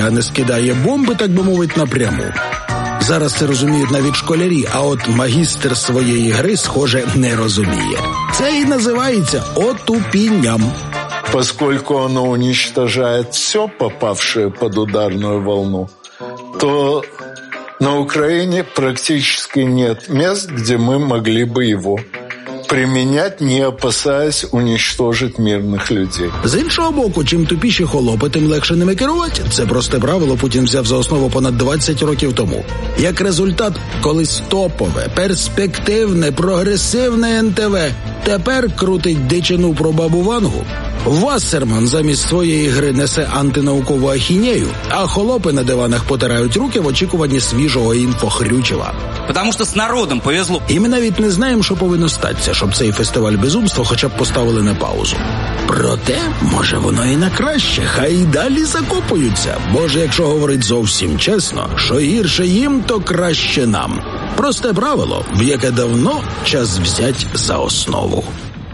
а не скидає бомби, так би мовити, напряму. Зараз це розуміють навіть школярі, а от магістр своєї гри, схоже, не розуміє. Це і називається отупінням. Поскольку оно уничтожает все, попавшее под ударную волну, то на Украине практически нет мест, где мы могли бы его применять, не опасаясь уничтожить мирних людей. З іншого боку, чим тупіші холопи, тим легше ними керувати. Це просте правило Путін взяв за основу понад 20 років тому. Як результат, колись топове, перспективне, прогресивне НТВ тепер крутить дичину про бабу Вангу. Вассерман замість своєї гри несе антинаукову ахінею, а холопи на диванах потирають руки в очікуванні свіжого інфохрючева. Потому що з народом повезло. І ми навіть не знаємо, що повинно статися, щоб цей фестиваль безумства хоча б поставили на паузу. Проте, може воно і на краще, хай і далі закопуються. Бо ж, якщо говорить зовсім чесно, що гірше їм, то краще нам. Просте правило, в яке давно час взять за основу.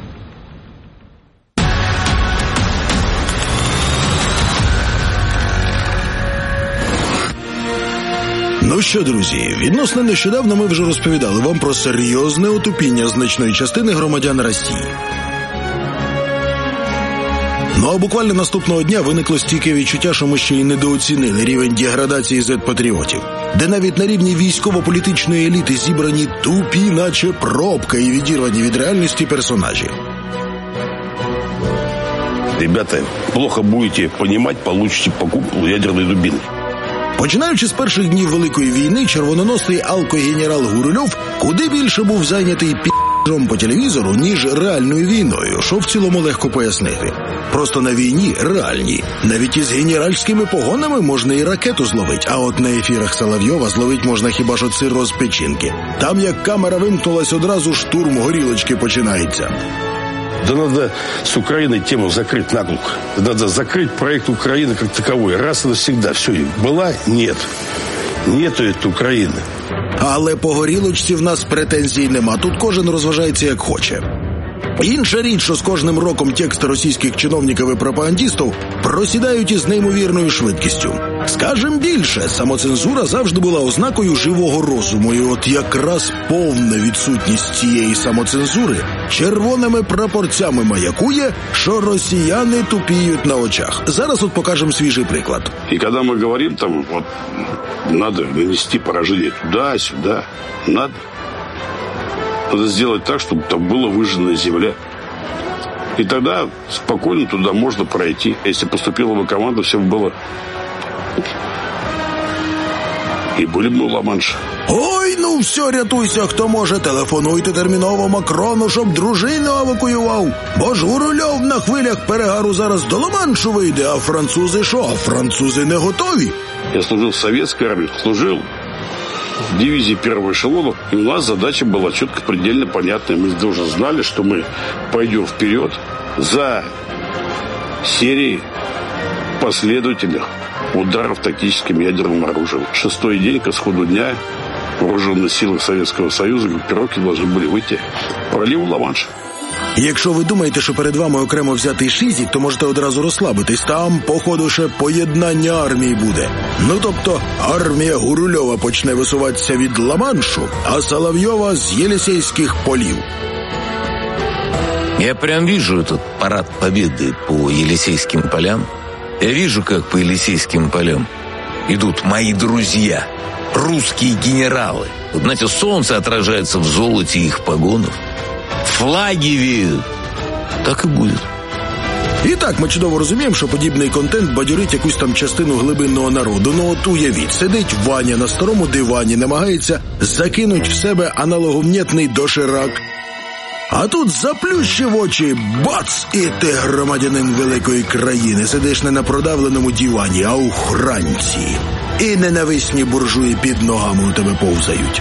Ну що, друзі, відносно нещодавно ми вже розповідали вам про серйозне отупіння значної частини громадян Росії. Ну а буквально наступного дня виникло стійке відчуття, що ми ще й недооцінили рівень деградації зет-патріотів, де навіть на рівні військово-політичної еліти зібрані тупі, наче пробка, і відірвані від реальності персонажі. Ребята, плохо будете понимать, получите по куполу ядерной дубины. Починаючи з перших днів Великої війни, червононосий алкогенерал Гурульов куди більше був зайнятий пі***жом по телевізору, ніж реальною війною, що в цілому легко пояснити. Просто на війні реальній. Навіть із генеральськими погонами можна і ракету зловить, а от на ефірах Соловйова зловить можна хіба що сир з печінки. Там як камера вимкнулась, одразу штурм горілочки починається. Да надо с Украиной тему закрыть наглухо. Надо закрыть проект Украины как таковой. Раз и навсегда. Все, была? Нет. Нету этой Украины. Але по горілочці в нас претензій нема. Тут кожен розважається як хоче. Інша річ, що з кожним роком тексти російських чиновників і пропагандистів просідають із неймовірною швидкістю. Скажем більше, самоцензура завжди була ознакою живого розуму, і от якраз повна відсутність цієї самоцензури червоними прапорцями маякує, що росіяни тупіють на очах. Зараз от покажемо свіжий приклад. І коли ми говоримо, там, от, надо нанести поражение туда-сюда, надо сделать так, чтобы там была выжженная земля. И тогда спокойно туда можно пройти. Если поступила бы команда, все было. І були б ми в Ла-Манші. Ой, ну все, рятуйся, хто може. Телефонуйте терміново Макрону, щоб дружину евакуював. Бо ж Гурульов на хвилях перегару зараз до Ла-Маншу вийде, а французи що? Французи не готові. Я служил в советской армии, служил в дивизии первого эшелона, и у нас задача была четко, предельно понятная. Мы уже знали, что мы пойдем вперед за серией последовательных ударов тактическим ядерным оружием. 6-й день к исходу дня вооруженные силы Советского Союза группировки должны были выйти к проливу Ла-Манша. Якщо ви думаєте, що перед вами окремо взятий шизик, то можете одразу розслабитись. Там, походу, ще поєднання армії буде. Ну, тобто, армія Гурульова почне висуватися від Ла-Маншу, а Соловйова з Єлисейських полів. Я прям вижу этот парад победы по Елисейским полям. Я вижу, как по Елисейским полям идут мои друзья, русские генералы. Вот, знаете, солнце отражается в золоте их погонов. Флаги веют. Так і буде. І так, ми чудово розуміємо, що подібний контент бадьорить якусь там частину глибинного народу. Ну от уявіть, сидить Ваня на старому дивані, намагається закинуть в себе аналоговнєтний доширак. А тут заплющив очі, бац, і ти громадянин великої країни. Сидиш не на продавленому дивані, а у хранці. І ненависні буржуї під ногами у тебе повзають.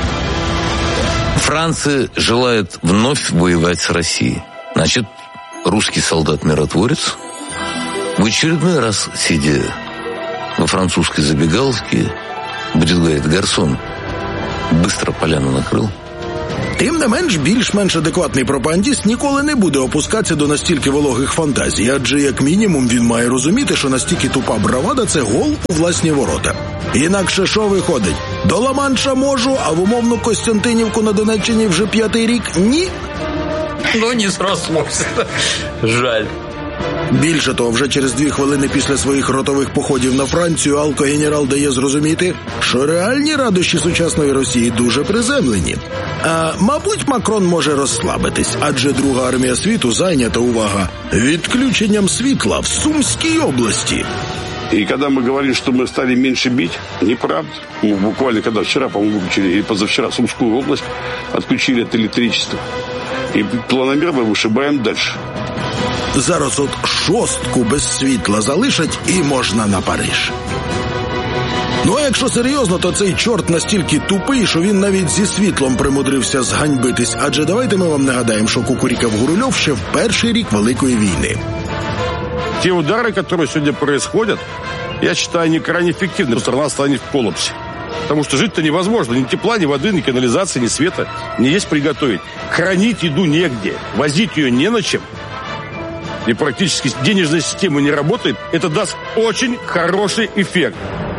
Франция желает вновь воевать с Россией. Значит, русский солдат-миротворец в очередной раз, сидя во французской забегаловке, будет говорить: гарсон, быстро поляну накрыл. Тим не менш, більш-менш адекватний пропагандіст ніколи не буде опускатися до настільки вологих фантазій, адже як мінімум він має розуміти, що настільки тупа бравада – це гол у власні ворота. Інакше що виходить? До Ла-Манша можу, а в умовну Костянтинівку на Донеччині вже 5-й рік – ні. Ну, не срослося. Жаль. Більше того, вже через 2 хвилини після своїх ротових походів на Францію алко-генерал дає зрозуміти, що реальні радощі сучасної Росії дуже приземлені. А, мабуть, Макрон може розслабитись, адже Друга армія світу зайнята, увага, відключенням світла в Сумській області. И когда мы говорим, что мы стали меньше бить, неправда. Мы буквально, когда вчера, по-моему, выключили, или позавчера Сумскую область, отключили от электричества. И планомерно вышибаем дальше. Зараз от 6 без світла залишать і можна на Париж. Ну а якщо серйозно, то цей чорт настільки тупий, що він навіть зі світлом примудрився зганьбитись. Адже давайте ми вам нагадаємо, що кукурікав Гурульов ще в перший рік Великої війни. Те удары, которые сегодня происходят, я считаю, не крайне эффективны. Страна станет в коллапсе. Потому что жить-то невозможно. Ни тепла, ни воды, ни канализации, ни света не есть приготовить. Хранить еду негде. Возить ее не на чем. И практически денежная система не работает. Это даст очень хороший эффект.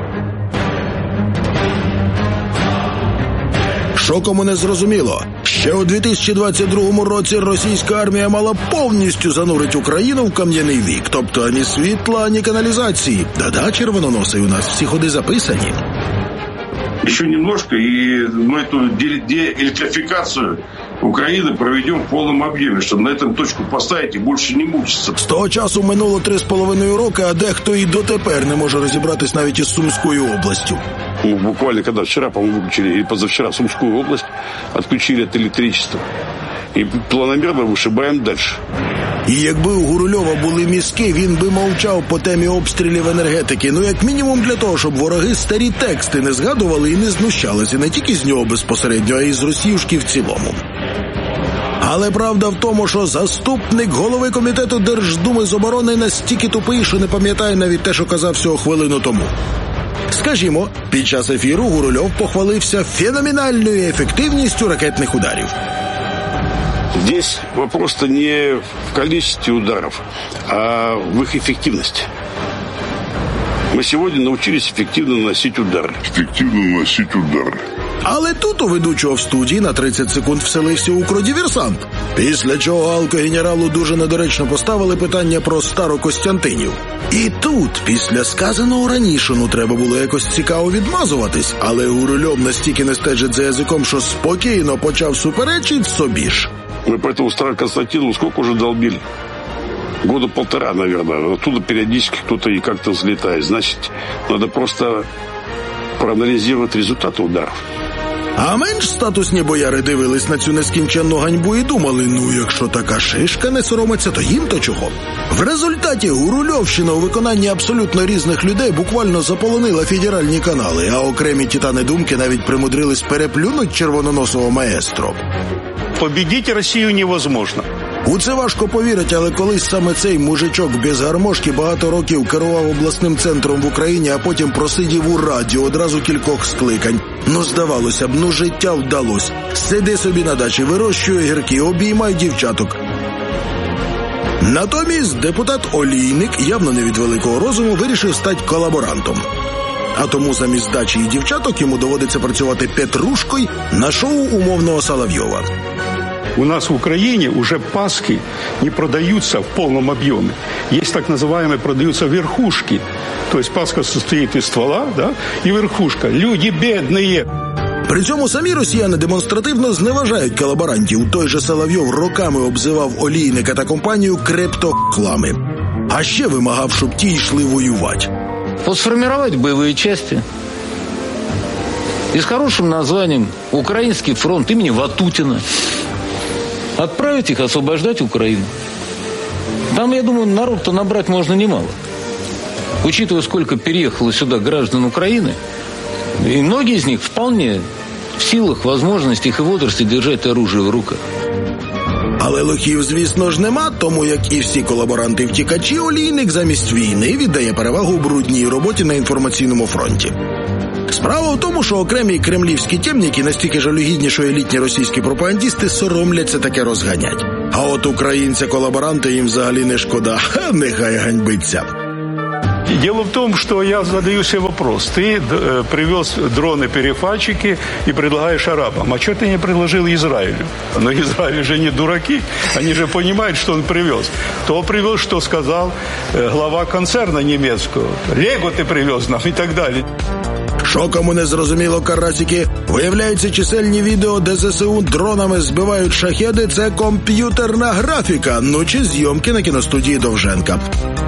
Що кому не зрозуміло? Ще у 2022 році російська армія мала повністю занурити Україну в кам'яний вік. Тобто ані світла, ані каналізації. Да-да, червононоси, у нас всі ходи записані. Еще немножко, и мы эту деэлектрификацию Украины проведем в полном объеме, чтобы на этом точку поставить и больше не мучиться. З того часу минуло 3,5 роки, а дехто і дотепер не може розібратись навіть із Сумською областю. Мы буквально, когда вчера, по-моему, выключили, или позавчера Сумскую область, отключили от электричества. И планомерно вышибаем дальше. І якби у Гурульова були мізки, він би мовчав по темі обстрілів енергетики. Ну, як мінімум для того, щоб вороги старі тексти не згадували і не знущалися не тільки з нього безпосередньо, а й з росіюшки в цілому. Але правда в тому, що заступник голови комітету Держдуми з оборони настільки тупий, що не пам'ятає навіть те, що казав всього хвилину тому. Скажімо, під час ефіру Гурульов похвалився феноменальною ефективністю ракетних ударів. Здесь вопрос-то не в количестве ударов, а в их эффективности. Мы сегодня научились эффективно наносить удары. Але тут у ведучого в студії на 30 секунд вселився укродіверсант. Після чого алко-генералу дуже недоречно поставили питання про стару Костянтинів. І тут, після сказаного раніше, треба було якось цікаво відмазуватись, але Гурульов настільки не стежить за язиком, що спокійно почав суперечить собі ж. Мы по этому старому Константину сколько уже долбили? 1.5 года, наверное. Оттуда периодически кто-то и как-то взлетает. Значит, надо просто проанализировать результаты ударов. А менш статусні бояри дивились на цю нескінченну ганьбу і думали, ну якщо така шишка не соромиться, то їм-то чого? В результаті Гурульовщина у виконанні абсолютно різних людей буквально заполонила федеральні канали, а окремі титани думки навіть примудрились переплюнуть червононосого маестро. Победить Россию невозможно. У це важко повірити, але колись саме цей мужичок без гармошки багато років керував обласним центром в Україні, а потім просидів у радіо одразу кількох скликань. Ну, здавалося б, ну життя вдалось. Сиди собі на дачі, вирощуй огірки, обіймай дівчаток. Натомість депутат Олійник, явно не від великого розуму, вирішив стати колаборантом. А тому замість дачі і дівчаток йому доводиться працювати петрушкою на шоу умовного Соловйова. У нас в Украине уже паски не продаются в полном объеме. Есть так называемые, продаются верхушки. То есть паска состоит из ствола, да, и верхушка. Люди бедные. При цьому самі росіяни демонстративно зневажають колаборантів. Той же Соловйов роками обзивав Олійника та компанію крептохлами. А ще вимагав, щоб ті йшли воювати. Вот сформировать боевые части и с хорошим названием «Украинский фронт» имени Ватутина. Отправить их освобождать Украину. Там, я думаю, народ-то набрать можно немало. Учитывая, сколько переехало сюда граждан Украины, и многие из них вполне в силах, возможностях и возрасте держать оружие в руках. Але лохів, звісно ж, нема, тому, як і всі колаборанти-втікачі, Олійник замість війни віддає перевагу брудній роботі на інформаційному фронті. Справа в тому, що окремі кремлівські темніки настільки жалюгідні, що елітні російські пропагандісти соромляться таке розганять. А от українця-колаборанта їм взагалі не шкода, нехай ганьбиться. Дело в том, что я задаю себе вопрос. Ты привез дроны-перехватчики и предлагаешь арабам. А что ты не предложил Израилю? Но Израиль же не дураки. Они же понимают, что он привез. То привез, что сказал глава концерна немецкого. Лего ты привез нам и так далее. Що кому не зрозуміло, карасики, виявляється, чисельні відео, де ЗСУ дронами збивають шахеди, це комп'ютерна графіка, ну чи зйомки на кіностудії Довженка.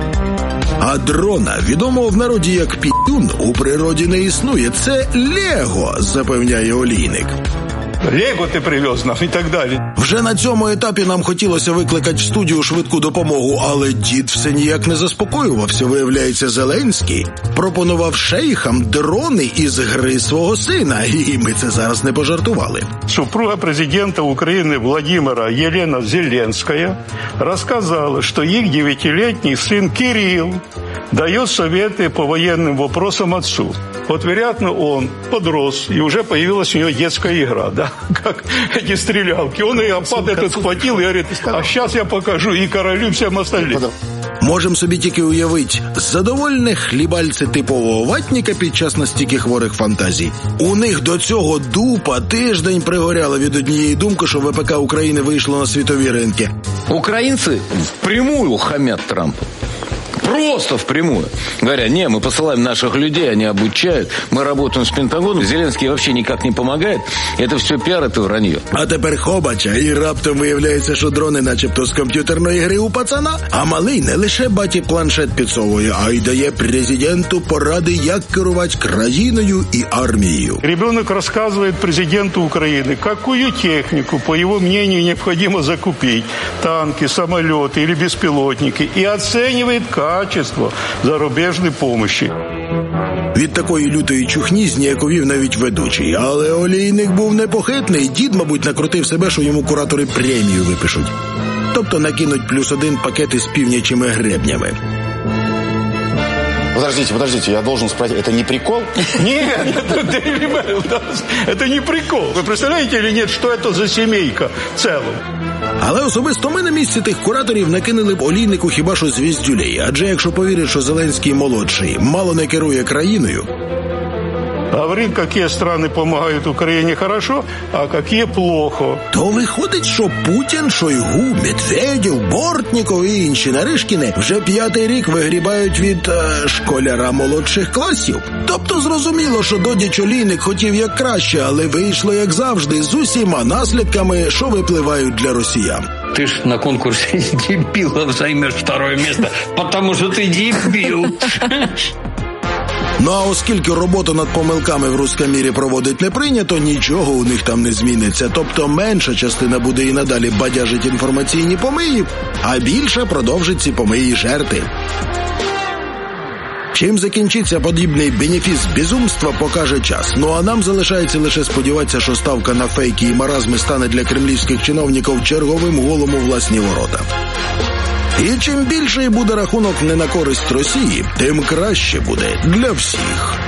А дрона, відомого в народі як пі***ун, у природі не існує. Це Лего, запевняє Олійник. Лего ти привез нам і так далі. Вже на цьому етапі нам хотілося викликати в студію швидку допомогу, але дід все ніяк не заспокоювався. Виявляється, Зеленський пропонував шейхам дрони із гри свого сина, і ми це зараз не пожартували. Супруга президента Украины Владимира Елена Зеленская рассказала, что их 9-летний сын Кирилл дает советы по военным вопросам отцу. Вот, вероятно, он подрос, и уже появилась у него детская игра, да, как эти стрелялки. Он и опад этот схватил и говорит, а сейчас я покажу и королю, всем остальным. Можем собі тільки уявити задовольне хлібальце типового ватніка під час настільки хворих фантазій. У них до цього дупа тиждень пригоряла від однієї думки, що ВПК України вийшло на світові ринки. Украинцы впрямую хамят Трампу. Просто впрямую. Говоря, не, мы посылаем наших людей, они обучают, мы работаем с Пентагоном, Зеленский вообще никак не помогает. Это все пиар, это вранье. А тепер хобача, і раптом виявляється, що дрони начебто з комп'ютерної гри у пацана. А малий не лише баті планшет підсовує, а й дає президенту поради, як керувати країною і армією. Ребенок рассказывает президенту Украины, какую технику, по его мнению, необходимо закупить. Танки, самолеты или беспилотники. И оценивает качество зарубежной помощи. Від такої лютої чухні зніяковів навіть ведучий. Але Олійник був непохитний. Дід, мабуть, накрутив себе, що йому куратори премію випишуть. Тобто накинуть +1 пакет із півнячими гребнями. Подождите, я должен спросить, это не прикол? Нет, это не прикол. Вы представляете или нет, что это за семейка в целом? Але особисто ми на місці тих кураторів накинули б Олійнику хіба що звіздюлей. Адже якщо повірять, що Зеленський молодший мало не керує країною, говорит, какие страны помогают Украине хорошо, а какие плохо. То виходить, що Путін, Шойгу, Медведєв, Бортніков і інші Наришкіни вже 5-й рік вигрібають від школяра молодших класів. Тобто зрозуміло, що додіч Олійник хотів як краще, але вийшло як завжди з усіма наслідками, що випливають для росіян. Ты ж на конкурсе дебилов займешь 2-е место, потому что ты дебил. Ну а оскільки роботу над помилками в руськомірі проводить не прийнято, нічого у них там не зміниться. Тобто менша частина буде і надалі бадяжить інформаційні помиї, а більша продовжить ці помиї жерти. Чим закінчиться подібний бенефіс безумства, покаже час. Ну а нам залишається лише сподіватися, що ставка на фейки і маразми стане для кремлівських чиновників черговим голом у власні ворота. І чим більший буде рахунок не на користь Росії, тим краще буде для всіх.